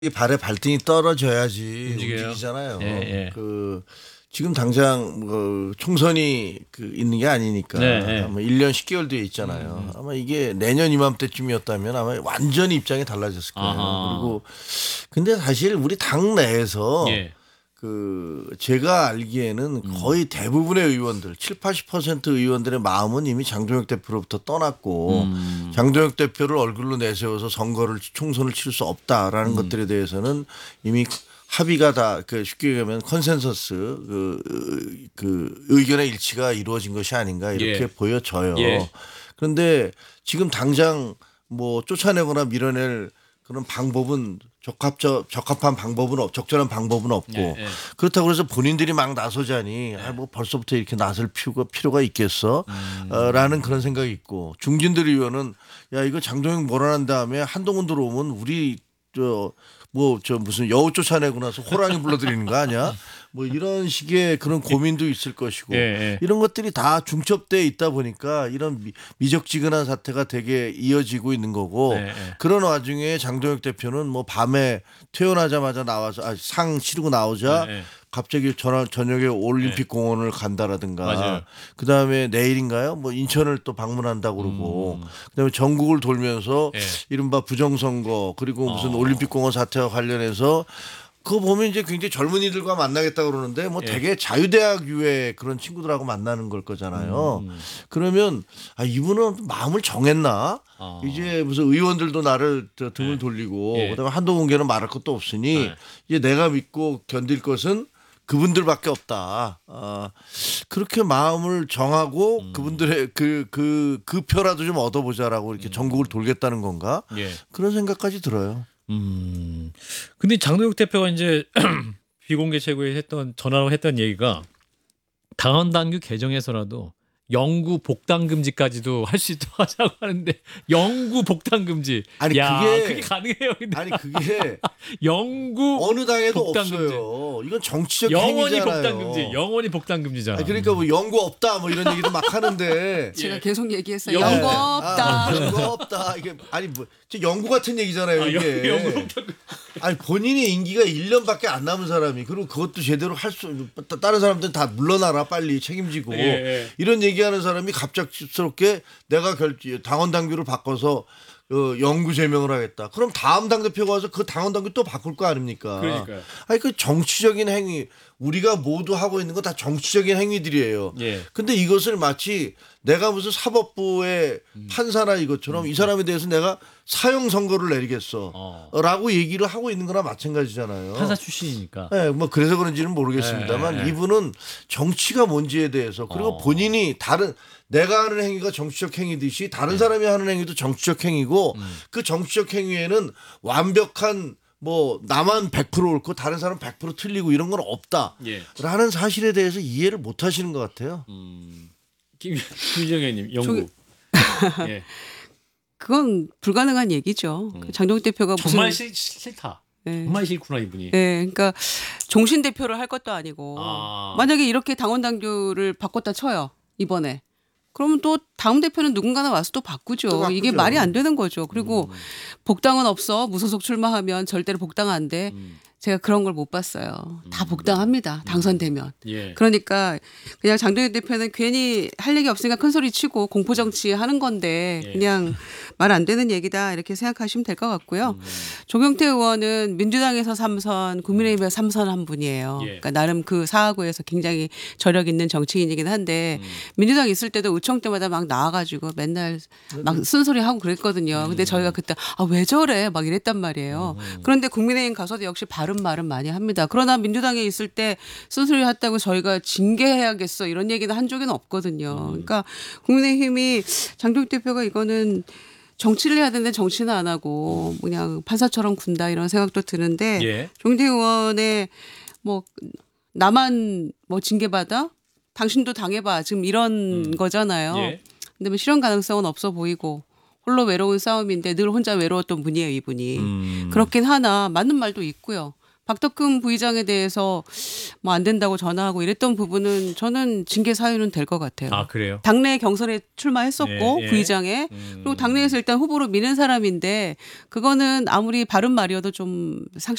이 발에 발등이 떨어져야지 움직여요? 움직이잖아요. 예, 예. 그 지금 당장 총선이 있는 게 아니니까 네, 네. 아마 1년 10개월 뒤에 있잖아요. 아마 이게 내년 이맘때쯤이었다면 아마 완전히 입장이 달라졌을 거예요. 아하. 그리고 근데 사실 우리 당 내에서 예. 제가 알기에는 거의 대부분의 의원들 70~80% 의원들의 마음은 이미 장동혁 대표로부터 떠났고 장동혁 대표를 얼굴로 내세워서 총선을 치를 수 없다라는 것들에 대해서는 이미 합의가 다 쉽게 얘기하면 컨센서스 의견의 일치가 이루어진 것이 아닌가 이렇게 예. 보여져요. 예. 그런데 지금 당장 뭐 쫓아내거나 밀어낼 그런 방법은 적합한 방법은 적절한 방법은 없고 예, 예. 그렇다고 해서 본인들이 막 나서자니 뭐 벌써부터 이렇게 나설 필요가 있겠어? 라는 그런 생각이 있고 중진들 의원은 야 이거 장동영 몰아난 다음에 한동훈 들어오면 우리 무슨 여우 쫓아내고 나서 호랑이 불러들이는 거 아니야? 뭐 이런 식의 그런 고민도 있을 것이고 예, 예. 이런 것들이 다 중첩되어 있다 보니까 이런 미적지근한 사태가 되게 이어지고 있는 거고 예, 예. 그런 와중에 장동혁 대표는 뭐 밤에 퇴원하자마자 나와서 상 치르고 나오자 예, 예. 갑자기 저녁에 올림픽 공원을 간다라든가 맞아요. 그다음에 내일인가요? 뭐 인천을 또 방문한다고 그러고 그다음에 전국을 돌면서 예. 이른바 부정선거 그리고 무슨 올림픽 공원 사태와 관련해서 그거 보면 이제 굉장히 젊은이들과 만나겠다 그러는데 뭐 예. 되게 자유대학 유의 그런 친구들하고 만나는 걸 거잖아요. 그러면 이분은 마음을 정했나? 이제 무슨 의원들도 나를 등을 돌리고 예. 그다음에 한동훈계는 말할 것도 없으니 예. 이제 내가 믿고 견딜 것은 그분들밖에 없다. 그렇게 마음을 정하고 그분들의 그 표라도 좀 얻어보자라고 이렇게 전국을 돌겠다는 건가? 예. 그런 생각까지 들어요. 근데 장동혁 대표가 이제 비공개 최고에 전화로 했던 얘기가 당원 당규 개정해서라도 영구 복당 금지까지도 할 수 있도록 하자고 하는데 영구 복당 금지. 아니, 야, 그게- 그게 가능해요. 근데 아니 그게 영구 어느 당에도 복당 없어요. 이건 정치적 영원히 행위잖아요. 복당 금지. 영원히 복당 금지잖아. 아니, 그러니까 뭐 연구 없다 뭐 이런 얘기도 막 하는데 제가 계속 얘기했어요. 영- 연고 없다. 연구 없다. 이게 아니 뭐 연구 같은 얘기잖아요. 이게. 영구 복당 금지. 아니 본인의 임기가 1년밖에 안 남은 사람이 그리고 그것도 제대로 할 수 다른 사람들은 다 물러나라 빨리 책임지고 예, 예. 이런 얘기하는 사람이 갑작스럽게 내가 당원 당규를 바꿔서 영구 제명을 하겠다. 그럼 다음 당대표가 와서 그 당원 당규 또 바꿀 거 아닙니까? 그러니까요. 아니 그 정치적인 행위 우리가 모두 하고 있는 거 다 정치적인 행위들이에요. 예. 근데 이것을 마치 내가 무슨 사법부의 판사나 이것처럼 이 사람에 대해서 내가 사형 선고를 내리겠어라고 얘기를 하고 있는 거나 마찬가지잖아요. 판사 출신이니까. 네, 뭐 그래서 그런지는 모르겠습니다만 예, 예. 이분은 정치가 뭔지에 대해서 그리고 본인이 내가 하는 행위가 정치적 행위듯이 다른 사람이 하는 행위도 정치적 행위고 그 정치적 행위에는 완벽한 뭐 나만 100% 옳고 다른 사람 100% 틀리고 이런 건 예. 없다라는 사실에 대해서 이해를 못 하시는 것 같아요. 김정현님 영구. 예. 그건 불가능한 얘기죠. 장동혁 대표가 무슨 정말 싫다. 예. 정말 싫구나 이분이. 예, 그러니까 종신 대표를 할 것도 아니고 아. 만약에 이렇게 당원 당규를 바꿨다 쳐요 이번에. 그러면 또 다음 대표는 누군가는 와서 또 바꾸죠. 또 바꾸죠. 이게 말이 안 되는 거죠. 그리고 복당은 없어. 무소속 출마하면 절대로 복당 안 돼. 제가 그런 걸 못 봤어요. 다 복당합니다. 당선되면. 예. 그러니까 그냥 장동혁 대표는 괜히 할 얘기 없으니까 큰 소리 치고 공포 정치 하는 건데 예. 그냥 말 안 되는 얘기다 이렇게 생각하시면 될 것 같고요. 조경태 의원은 민주당에서 3선, 국민의힘에서 3선 한 분이에요. 예. 그러니까 나름 그 사하구에서 굉장히 저력 있는 정치인이긴 한데 민주당 있을 때도 의총 때마다 막 나와가지고 맨날 막 쓴소리 하고 그랬거든요. 근데 저희가 그때 왜 저래 막 이랬단 말이에요. 그런데 국민의힘 가서도 역시 바른 말은 많이 합니다. 그러나 민주당에 있을 때 쓴소리 했다고 저희가 징계해야겠어 이런 얘기는 한 적은 없거든요. 그러니까 국민의힘이 장동혁 대표가 이거는 정치를 해야 되는데 정치는 안 하고 그냥 판사처럼 군다 이런 생각도 드는데 예. 조경태 의원의 뭐 나만 뭐 징계받아? 당신도 당해봐 지금 이런 거잖아요. 예. 근데 뭐 실현 가능성은 없어 보이고 홀로 외로운 싸움인데 늘 혼자 외로웠던 분이에요 이분이. 그렇긴 하나 맞는 말도 있고요. 박덕흠 부의장에 대해서 뭐 안 된다고 전화하고 이랬던 부분은 저는 징계 사유는 될 것 같아요. 아 그래요? 당내 경선에 출마했었고 예, 예. 부의장에 그리고 당내에서 일단 후보로 미는 사람인데 그거는 아무리 바른 말이어도 좀